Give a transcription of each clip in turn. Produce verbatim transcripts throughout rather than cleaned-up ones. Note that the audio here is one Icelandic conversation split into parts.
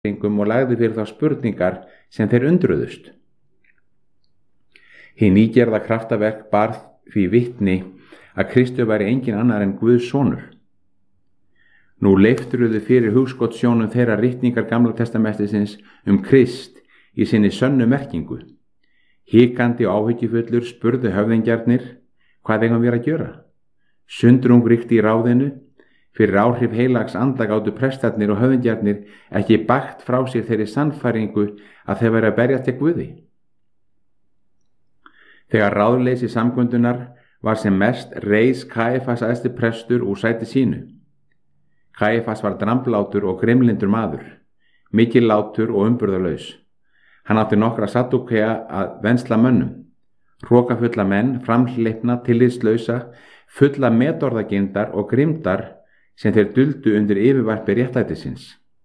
og lagði fyrir þá spurningar sem þeir undruðust. Hið nýgerða kraftaverk bar því vitni að Kristur væri engin annar en Guðs sonur. Nú leiftruðu fyrir hugskotssjónum þeirra ritningar Gamla testamentisins um Krist í sinni sönnu merkingu. Hikandi og áhyggjufullur spurðu höfðingjarnir hvað eigum við að gjöra. Sundrung ríkti í ráðinu. Fyrir áhrif heilags anda gátu prestarnir og höfðingjarnir ekki bagt frá sér þeirri sannfæringu að þeir væru að berjast gegn Guði. Þegar ráðleysi samkundunar var sem mest reis Kæfas æðsti prestur úr sæti sínu. Kæfas var dramblátur og grimlindur maður, mikil látur og umburðarlaus. Hann átti nokkra saddúkea að vensla mönnum, hrokafulla menn, framhleypna, tillitslausa, fulla metorðagindar og grimdar sem þeir duldu undir yfirvarpi réttlætisins.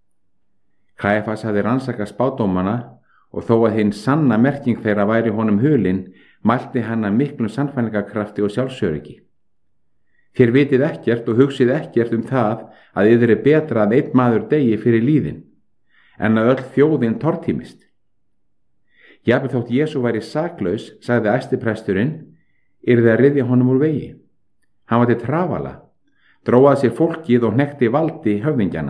Kæfas hafði rannsakað spádómana og þó að hinn sanna merking þeirra væri honum hulin, mælti hann að miklum sannfæringarkrafti og sjálfsöryggi. Þér vitið ekkert og hugsið ekkert um það að yður er betra að einn maður degi fyrir líðin, en að öll þjóðin tortímist. Jafnvel þótt Jesú væri saklaus, sagði æstipresturinn, yrði að ryðja honum úr vegi. Hann var til trafala, dróað sér fólkið og hnekkti valdi höfðingjana.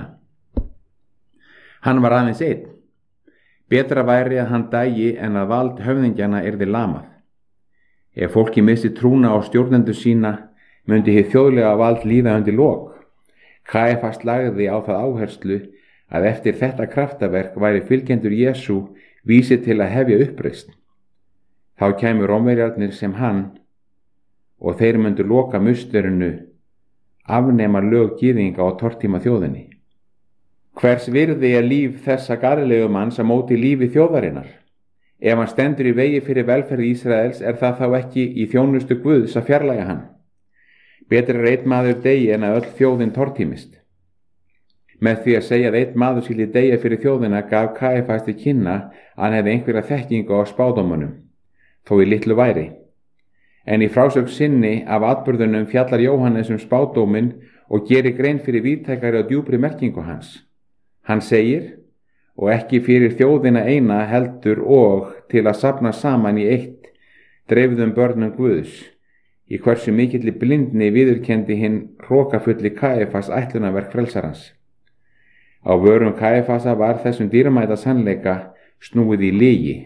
Hann var aðeins einn. Betra væri að hann dægi en að vald höfðingjana yrði lamað. Ef fólki missi trúna á stjórnendur sína, myndi hið þjóðlega vald líða undir lok. Kæfas lagði á það áherslu að eftir þetta kraftaverk væri fylgjendur Jesú vísi til að hefja uppreisn. Þá kæmu Rómverjarnir sem hann og þeir myndu loka musterinu, afnema lög gyðinga og tortíma þjóðinni. Hvers virði er líf þessa Galileumanns á móti lífi þjóðarinnar? Ef hann stendur í vegi fyrir velferð Ísraels er það þá ekki í þjónustu Guðs að fjarlæga hann. Betur er einn maður degi en að öll þjóðin tortímist. Með því að segja að einn maður skyldi deyja fyrir þjóðina gaf Kæfas til kynna að hann hefði einhverja þekkingu á spádómunum, þó í litlu væri. En í frásögn sinni af atburðunum fjallar Jóhannes um spádóminn og gerir grein fyrir víðtækari og djúpri merkingu hans. Hann segir, og ekki fyrir þjóðina eina heldur og til að safna saman í eitt dreifðum börnum Guðs, í hversu mikilli blindni viðurkenndi hinn hrokafulli Kæfas ætlunarverk frelsarans. Á vörum Kæfasa var þessum dýrmæta sannleika snúið í lygi.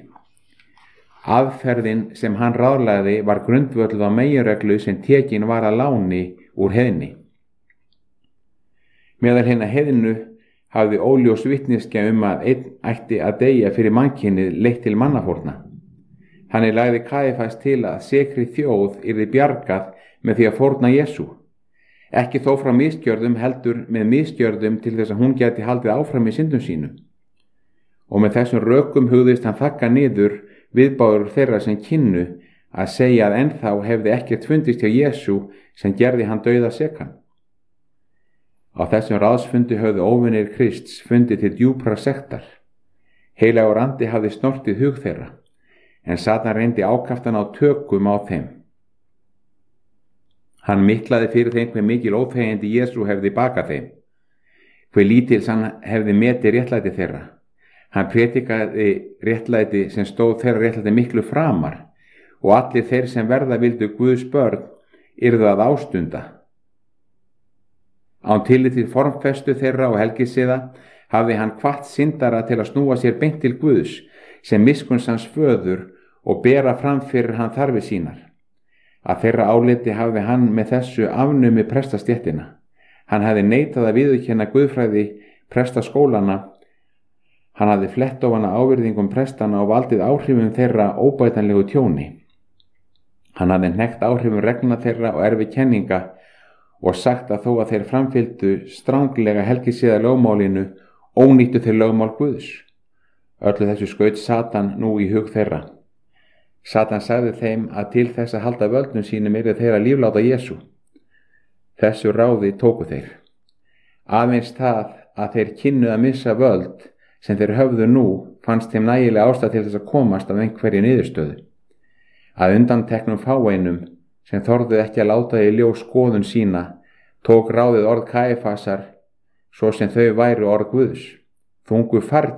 Aðferðin sem hann ráðlagði var grundvölluð á meginreglu sem tekin var að láni úr heiðni. Meðal hinna heiðnu hafði óljós vitneskja um að einn ætti að deyja fyrir mannkynið leitt til mannafórna. Þannig lagði Kæfas til að sekri þjóð yrði bjargað með því að fórna Jesú. Ekki þó frá misgjörðum heldur með misgjörðum til þess að hún gæti haldið áfram í syndum sínum. Og með þessum rökum hugðist hann þakka niður viðbáður þeirra sem kynnu að segja að ennþá hefði ekkert fundist hjá Jesú sem gerði hann dauða sekan. Á þessum ráðsfundi höfðu óvinir Krists fundið til djúpra sektar. Heilagur andi hafði snortið hug þeirra, en Satan reyndi ákaftan á tökum á þeim. Hann miklaði fyrir þeim hve mikil óþægindi Jesú hefði bakað þeim, hve lítils hann hefði metið réttlæti þeirra. Hann prétikaði réttlæti sem stóð þeirra réttlæti miklu framar og allir þeir sem verða vildu Guðs börn yrðu að ástunda. Án tillit til formfestu þeirra og helgisiða hafði hann hvatt syndara til að snúa sér beint til Guðs sem miskunns hans föður og bera fram fyrir hann þarfir sínar. Að þeirra áliti hafði hann með þessu afnumi prestastéttina. Hann hafði neitað að viðurkenna guðfræði prestaskólana. Hann hafði flett ofan ávirðingum prestana og valdið áhrifum þeirra óbætanlegu tjóni. Hann hafði hnekkt áhrifum reglna þeirra og erfi kenninga og sagt að þó að þeir framfylgdu stranglega helgisiða lögmálinu ónýttu þeir lögmál Guðs. Öllu þessu skaut Satan nú í hug þeirra. Satan sagði þeim að til þess að halda völdum sínum yrði þeirra lífláta Jesú. Þessu ráði tóku þeir. Aðeins það að þeir kynnu að missa völd sem þeir höfðu nú fannst þeim nægilega ástæða til þess að komast af einhverju niðurstöðu. Að undanteknum fáeinum sem þorðu ekki að láta í ljós skoðun sína tók ráðið orð Kæfasar svo sem þau væru orð Guðs. þungu fargi